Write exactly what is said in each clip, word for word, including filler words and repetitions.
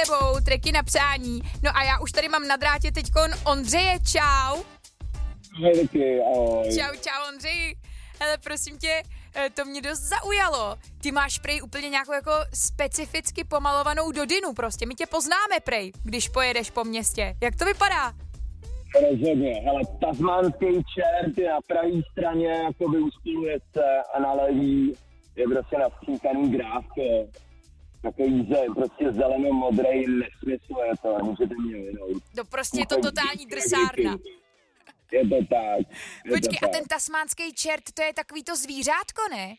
tebou, tracky na přání. No a já už tady mám na drátě teďkon Ondřeje, čau. Ahoj, taky, ahoj. Čau, čau Ondřej. Hele, prosím tě, to mě dost zaujalo. Ty máš prej úplně nějakou jako specificky pomalovanou dodinu prostě. My tě poznáme prej, když pojedeš po městě. Jak to vypadá? Rozhodně, hele, tasmánský čert je na pravé straně, jakoby u spolujezdce a na levý je prostě nastříkaný grávko. Takový ze, prostě zeleno-modrej nesmysl je to, můžete mě věnout. No prostě je to totální drsárna. Je to tak. Je Počkej, to a tak. ten tasmánský čert, to je takový to zvířátko, ne?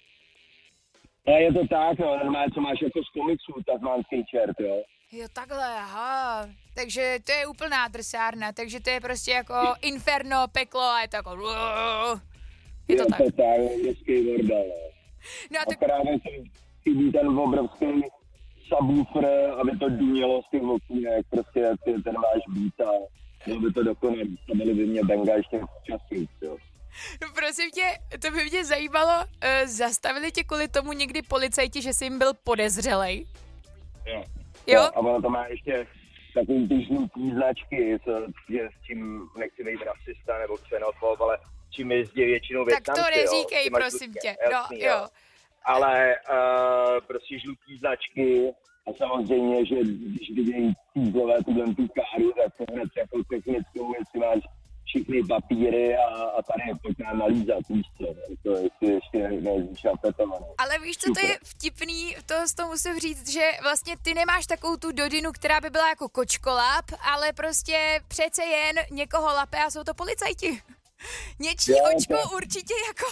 A je to tak, jo, normálně, co máš jako z komiksů, tasmánský čert, jo. Jo, takhle, aha. Takže to je úplná drsárna, takže to je prostě jako inferno, peklo a je to jako... Je to je tak. to tak, hezký bordel, no. No a A tak, právě se chybí ten obrovský subwoofer, aby to dunělo z těch okýnek, prostě jak je ten váš beat a bylo by to dokonalý. To byly by mě benga ještě častěji, jo. prosím tě, to by mě zajímalo, uh, zastavili tě kvůli tomu někdy policajti, že jsi jim byl podezřelej? Jo. Jo? A ono to má ještě takový ty žlutý značky, co, že s čím nechci být rasista nebo xenofob, ale čím jezdí většinou Tak Vietnamci, to neříkej, jo, prosím žlutě, tě. jasný, No, jo. Ale uh, prostě žlutý značky a samozřejmě, že když vidějí týzlové tuhle tu káru, tak to hned jako technickou, jestli máš všechny papíry a, a tady je pojď nám nalízat, víš co, to jestli ještě nejezdíš napetované. Ale víš, co to je vtipný, to z toho musím říct, že vlastně ty nemáš takovou tu dodinu, která by byla jako kočkolap, ale prostě přece jen někoho lape a jsou to policajti. Něčí Jo, očko tak. určitě jako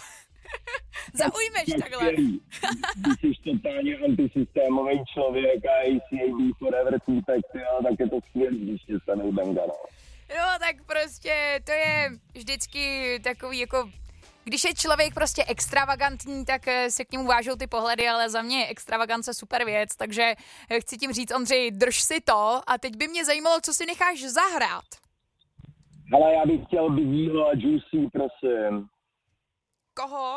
zaujmeš Tak takhle. skvělý. Když jsi totálně antisystémový člověk a A C A B forever týpek, jo, tak je to skvělý, když tě stane benga, no. No tak prostě to je vždycky takový jako, když je člověk prostě extravagantní, tak se k němu vážou ty pohledy, ale za mě je extravagance super věc, takže chci tím říct, Ondřej, drž si to a teď by mě zajímalo, co si necháš zahrát. Ale já bych chtěl Bigieho a Juicy, prosím. Koho?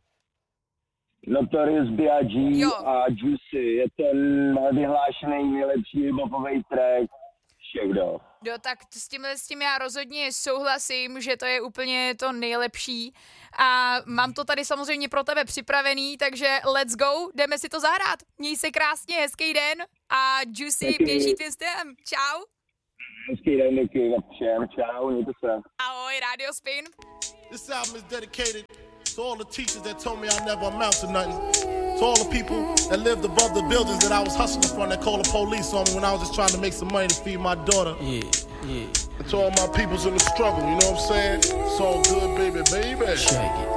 Notorious B I G Jo. a Juicy, je ten vyhlášený nejlepší hip-hopový track všech dob. Jo, tak s tím, s tím já rozhodně souhlasím, že to je úplně to nejlepší a mám to tady samozřejmě pro tebe připravený, takže let's go, jdeme si to zahrát. Měj se krásně, hezký den a Juicy Taky. běží twistem. Čau. Hezký den, díky všem, čau, mějte se. Ahoj, Radio Spin. This album is dedicated to all the teachers that told me I never amount to nothing. To all the people that lived above the buildings that I was hustling from that called the police on me when I was just trying to make some money to feed my daughter. Yeah, yeah. And to all my peoples in the struggle, you know what I'm saying? It's all good, baby, baby. Shake it.